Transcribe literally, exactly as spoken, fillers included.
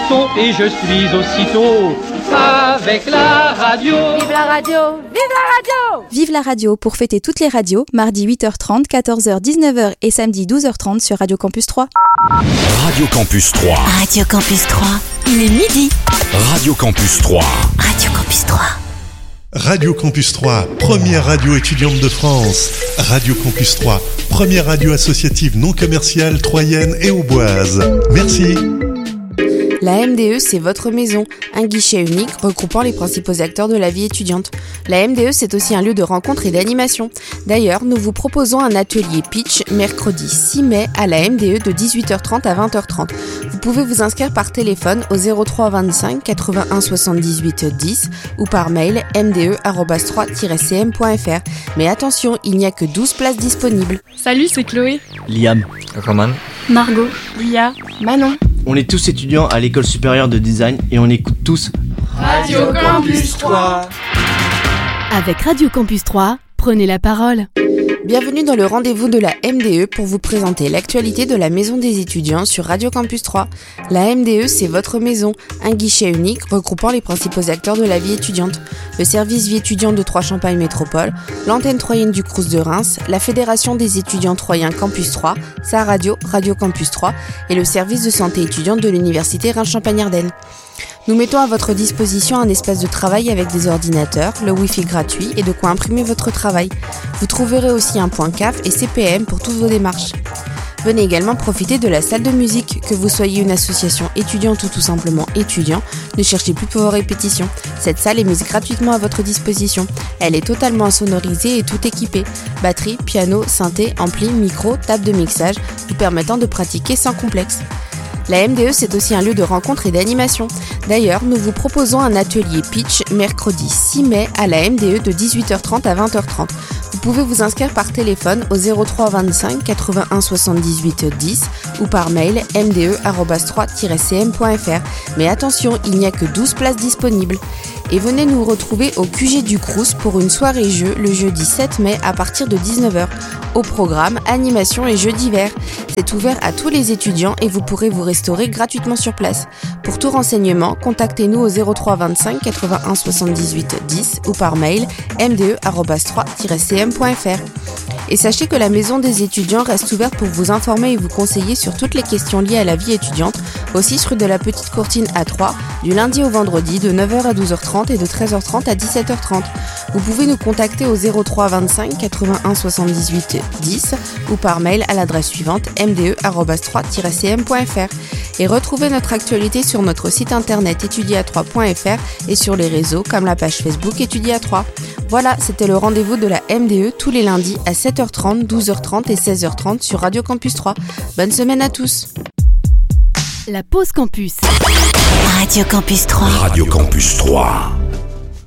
chanson et je suis aussitôt avec la radio. Vive la radio, vive la radio. Vive la radio pour fêter toutes les radios, mardi huit heures trente, quatorze heures, dix-neuf heures et samedi douze heures trente sur Radio Campus trois. Radio Campus trois. Radio Campus trois, il est midi. Radio Campus trois. Radio Campus trois. Radio Campus trois, première radio étudiante de France. Radio Campus trois, première radio associative non commerciale troyenne et auboise. Merci. La M D E, c'est votre maison, un guichet unique regroupant les principaux acteurs de la vie étudiante. La M D E, c'est aussi un lieu de rencontre et d'animation. D'ailleurs, nous vous proposons un atelier pitch mercredi six mai à la M D E de dix-huit heures trente à vingt heures trente. Vous pouvez vous inscrire par téléphone au zéro trois vingt-cinq quatre-vingt-un soixante-dix-huit dix ou par mail m d e arobase trois tiret c m point f r. Mais attention, il n'y a que douze places disponibles. Salut, c'est Chloé, Liam, Roman, Margot, Lia, Manon. On est tous étudiants à l'école supérieure de design et on écoute tous Radio Campus trois. Avec Radio Campus trois, prenez la parole. Bienvenue dans le rendez-vous de la M D E pour vous présenter l'actualité de la Maison des étudiants sur Radio Campus trois. La M D E, c'est votre maison, un guichet unique regroupant les principaux acteurs de la vie étudiante. Le service vie étudiante de Troyes-Champagne Métropole, l'antenne troyenne du Crous de Reims, la Fédération des étudiants troyens Campus trois, sa radio, Radio Campus trois et le service de santé étudiante de l'Université Reims-Champagne-Ardenne. Nous mettons à votre disposition un espace de travail avec des ordinateurs, le Wi-Fi gratuit et de quoi imprimer votre travail. Vous trouverez aussi un point C A F et C P M pour toutes vos démarches. Venez également profiter de la salle de musique, que vous soyez une association étudiante ou tout simplement étudiant, ne cherchez plus pour vos répétitions. Cette salle est mise gratuitement à votre disposition. Elle est totalement insonorisée et tout équipée. Batterie, piano, synthé, ampli, micro, table de mixage, vous permettant de pratiquer sans complexe. La M D E, c'est aussi un lieu de rencontre et d'animation. D'ailleurs, nous vous proposons un atelier pitch mercredi six mai à la M D E de dix-huit heures trente à vingt heures trente. Vous pouvez vous inscrire par téléphone au zéro trois vingt-cinq quatre-vingt-un soixante-dix-huit dix ou par mail m d e arobase trois tiret c m point f r. Mais attention, il n'y a que douze places disponibles. Et venez nous retrouver au Q G du Crous pour une soirée jeu le jeudi sept mai à partir de dix-neuf heures. Au programme, animation et jeux divers. C'est ouvert à tous les étudiants et vous pourrez vous restaurer gratuitement sur place. Pour tout renseignement, contactez-nous au zéro trois vingt-cinq quatre-vingt-un soixante-dix-huit dix ou par mail m d e arobase trois tiret c m point f r. Et sachez que la Maison des étudiants reste ouverte pour vous informer et vous conseiller sur toutes les questions liées à la vie étudiante, au six rue de la Petite Courtine à Troyes, du lundi au vendredi de neuf heures à douze heures trente et de treize heures trente à dix-sept heures trente. Vous pouvez nous contacter au zéro trois vingt-cinq quatre-vingt-un soixante-dix-huit dix ou par mail à l'adresse suivante m d e arobase trois tiret c m point f r. Et retrouvez notre actualité sur notre site internet étudier à trois point f r et sur les réseaux comme la page Facebook Étudier à trois. Voilà, c'était le rendez-vous de la M D E tous les lundis à sept heures trente, douze heures trente et seize heures trente sur Radio Campus trois. Bonne semaine à tous. La pause campus. Radio Campus trois. Radio Campus trois.